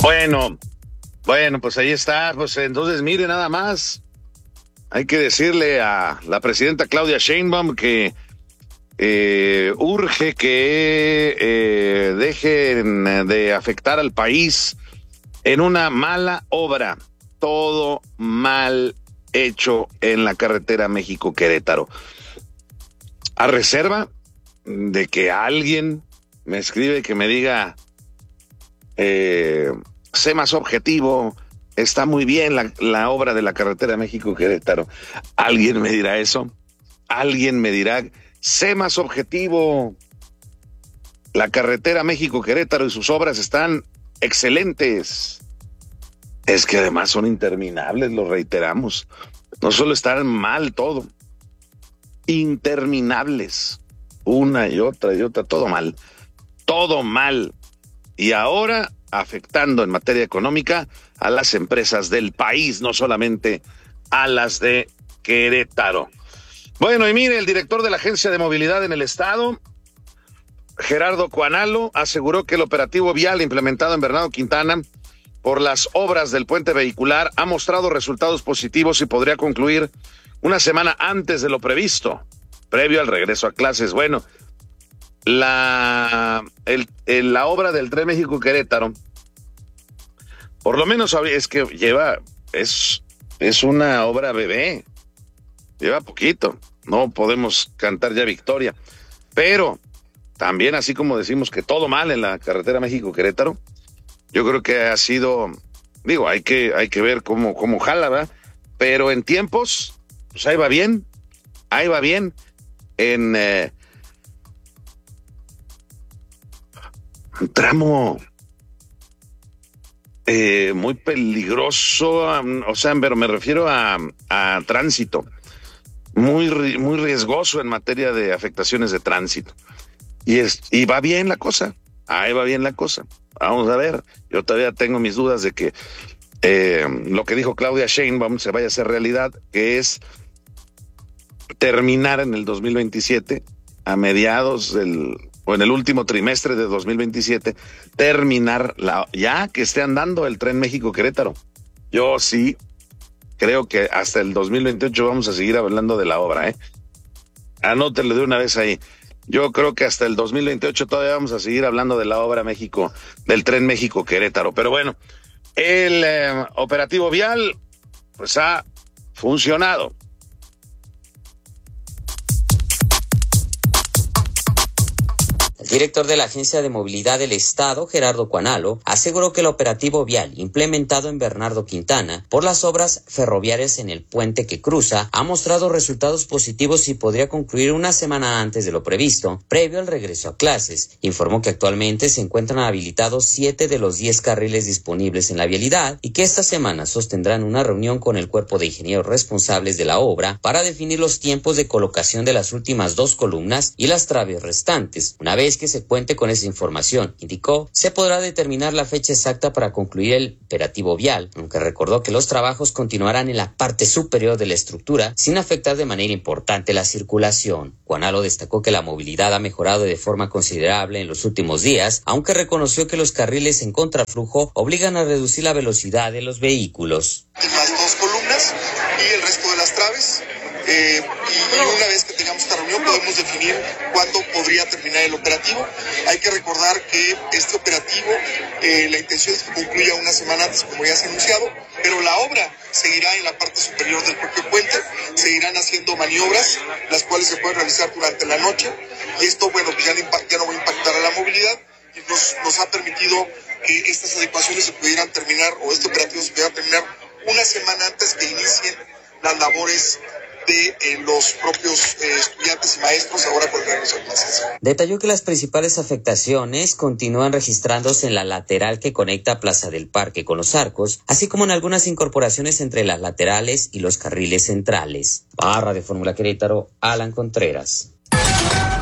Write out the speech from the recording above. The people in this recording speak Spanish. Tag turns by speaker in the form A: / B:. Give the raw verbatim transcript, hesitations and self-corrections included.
A: Bueno, bueno, pues ahí está. Pues entonces, mire, nada más. Hay que decirle a la presidenta Claudia Sheinbaum que eh, urge que eh, dejen de afectar al país en una mala obra. Todo mal hecho en la carretera México-Querétaro. A reserva de que alguien me escribe que me diga, eh, sé más objetivo, está muy bien la, la obra de la carretera México-Querétaro. Alguien me dirá eso, alguien me dirá, sé más objetivo, la carretera México-Querétaro y sus obras están excelentes. Es que además son interminables, lo reiteramos. No solo están mal todo, interminables. Una y otra y otra, todo mal. Todo mal. Y ahora afectando en materia económica a las empresas del país, no solamente a las de Querétaro. Bueno, y mire, el director de la Agencia de Movilidad en el Estado, Gerardo Cuanalo, aseguró que el operativo vial implementado en Bernardo Quintana por las obras del puente vehicular ha mostrado resultados positivos y podría concluir una semana antes de lo previsto, previo al regreso a clases. Bueno, la, el, el, la obra del Tren México-Querétaro, por lo menos es que lleva, es, es una obra bebé, lleva poquito, no podemos cantar ya victoria, pero también así como decimos que todo mal en la carretera México-Querétaro, yo creo que ha sido, digo, hay que, hay que ver cómo, cómo jala, ¿verdad? Pero en tiempos, pues ahí va bien, ahí va bien. En eh, un tramo eh, muy peligroso, um, o sea, pero me refiero a, a tránsito, muy, muy riesgoso en materia de afectaciones de tránsito. Y, es, y va bien la cosa, ahí va bien la cosa. Vamos a ver, yo todavía tengo mis dudas de que eh, lo que dijo Claudia Sheinbaum se vaya a hacer realidad, que es terminar en el dos mil veintisiete, a mediados del, o en el último trimestre de dos mil veintisiete, terminar la, ya que esté andando el tren México-Querétaro. Yo sí creo que hasta el dos mil veintiocho vamos a seguir hablando de la obra, ¿eh? Anótelo de una vez ahí. Yo creo que hasta el dos mil veintiocho todavía vamos a seguir hablando de la obra México, del tren México-Querétaro. Pero bueno, el eh, operativo vial pues ha funcionado.
B: El director de la Agencia de Movilidad del Estado, Gerardo Cuanalo, aseguró que el operativo vial implementado en Bernardo Quintana por las obras ferroviarias en el puente que cruza ha mostrado resultados positivos y podría concluir una semana antes de lo previsto, previo al regreso a clases. Informó que actualmente se encuentran habilitados siete de los diez carriles disponibles en la vialidad y que esta semana sostendrán una reunión con el cuerpo de ingenieros responsables de la obra para definir los tiempos de colocación de las últimas dos columnas y las traves restantes. Una vez que se cuente con esa información, indicó, se podrá determinar la fecha exacta para concluir el operativo vial, aunque recordó que los trabajos continuarán en la parte superior de la estructura sin afectar de manera importante la circulación. Cuanalo destacó que la movilidad ha mejorado de forma considerable en los últimos días, aunque reconoció que los carriles en contraflujo obligan a reducir la velocidad de los vehículos.
C: Las dos columnas y el resto de las traves. Eh, y una vez que tengamos esta reunión podemos definir cuándo podría terminar el operativo. Hay que recordar que este operativo, eh, la intención es que concluya una semana antes, como ya se ha anunciado, pero la obra seguirá en la parte superior del propio puente, seguirán haciendo maniobras, las cuales se pueden realizar durante la noche, y esto, bueno, pues ya no, impact, ya no va a impactar a la movilidad, y nos, nos ha permitido que estas adecuaciones se pudieran terminar, o este operativo se pudiera terminar una semana antes que inicien las labores de eh, los propios eh, estudiantes y maestros ahora con el regreso a clases.
B: Detalló que las principales afectaciones continúan registrándose en la lateral que conecta Plaza del Parque con Los Arcos, así como en algunas incorporaciones entre las laterales y los carriles centrales. Barra de Fórmula Querétaro, Alan Contreras.